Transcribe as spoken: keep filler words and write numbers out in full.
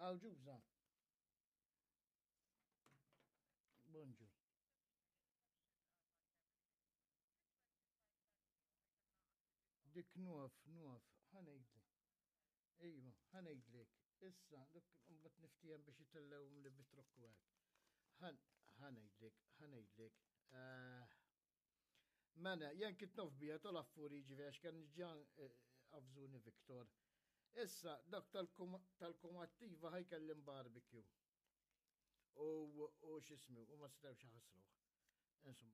Għaw ġubza. Bonġu. Dik nuaf, nuaf, ħanejdli. Ejma, ħanejdlek. Issa, dik mbat niftijem biex jitellewum li bitrokku għak. ħanejdlek, ħanejdlek. Mena, jen kit nof bija tal-affuri ġivi għax kan ġan għafżuni Viktor. Issa, dak tal-komattiva ħajkellim barbecue. U xismi, u ma s-sew xaħasruħ. Insomma.